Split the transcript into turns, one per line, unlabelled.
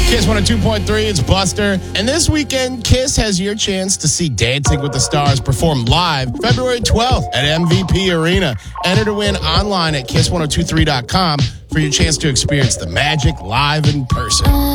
Kiss 102.3, it's Buster. And this weekend, Kiss has your chance to see Dancing with the Stars perform live February 12th at MVP Arena. Enter to win online at kiss1023.com for your chance to experience the magic live in person.